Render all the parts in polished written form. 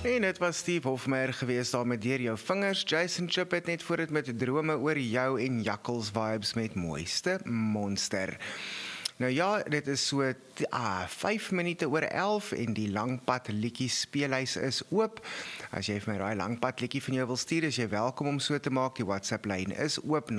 En dit was Steve Hofmeyr geweest daar met Deur jou vingers. Jason Chip het net voor dit met drome oor jou en Jakkals vibes met mooiste monster. Nou ja, dit is so 5 minute oor 11 en die langpad liedjie speelhuis is oop. As jy vir my daai langpad liedjie van jou wil stuur, is jy welkom om so te maak. Die WhatsApp lyn is oop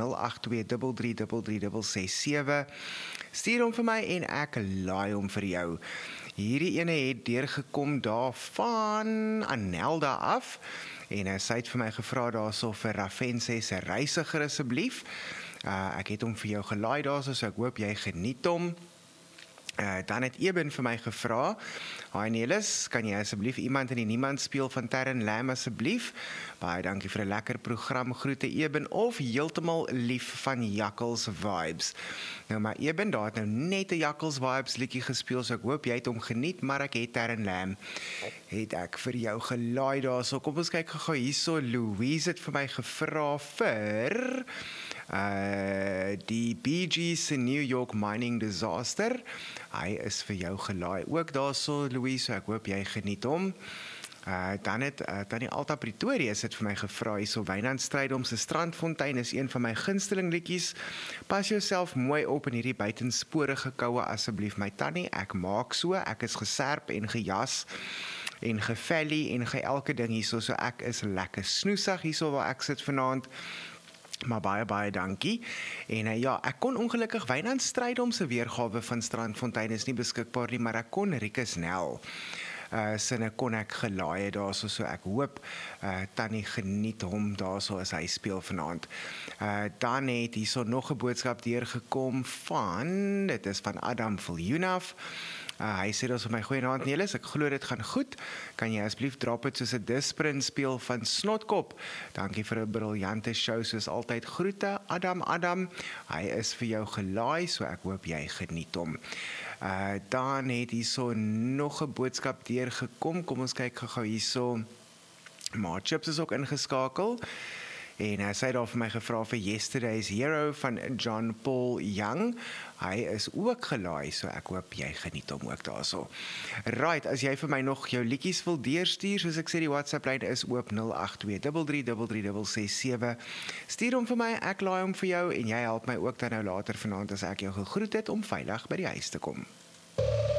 0823333667. Stuur hom vir my en ek laai hom vir jou. Hierdie ene het deurgekom daar van Anelda af en sy het vir my gevra daarso vir Ravense se reisiger asseblief. Ek het hom vir jou gelaai daarso, so ek hoop jy geniet hom. Dan het Eben vir my gevra, "Hi Nelis, kan jy asseblief iemand in die niemand speel van Terren Lam asseblief? Baie dankie vir 'n lekker program, groete Eben, of heeltemal lief van Jakkals vibes." Nou maar Eben, daar het nou net 'n Jakkals vibes liedjie gespeel, so ek hoop jy het hom geniet, maar ek het Terren Lam het ek vir jou gelaai daarso. Kom ons kyk gou hierso. Louise het vir my gevra vir die Bee Gees se New York mining disaster. Hy is vir jou gelaai ook daarso, Louise, so ek hoop jy geniet hom. Dan het Tannie Alta Pretoria het vir my gevra hierso, Wynand Strydom se Strandfontein is een van my gunsteling liedjies. Pas jouself mooi op in hierdie buitensporige koue asseblief my Tannie, ek maak so, ek is geserp en gejas en gevellie en elke ding hierso, so ek is lekker snoesig hierso waar ek sit vanaand. Maar baie dankie. En ja, ek kon ongelukkig Wynand Strydom se weergawe van Strandfontein is nie beskikbaar nie, maar ek kon Rikus Nel sinne kon ek gelaai daarso, so ek hoop Tannie geniet hom daarso as hy speel vanaand. Dan het hierso nog 'n boodskap deurgekom van, dit is van Adam Viljoenaf. Hy sê dus op my goeienaand Nelis, ek glo dit gaan goed. Kan jy asseblief drop het soos 'n Disprin speel van Snotkop? Dankie vir 'n briljante show soos altyd. Groete Adam. Hy is vir jou gelaai, so ek hoop jy geniet hom. Dan het hierso nog 'n boodskap deurgekom. Kom ons kyk gou hierso. Maar Chips is ook ingeskakel. En sy het daar vir my gevra vir Yesterday's Hero van John Paul Young. Hy is ook gelaai, so ek hoop jy geniet hom ook daarso. Right, as jy vir my nog jou liedjies wil deurstuur, soos ek sê, die WhatsApp lyn is oop 0823333667. Stuur hom vir my, ek laai hom vir jou en jy help my ook dan nou later vanaand as ek jou gegroet het om veilig by die huis te kom.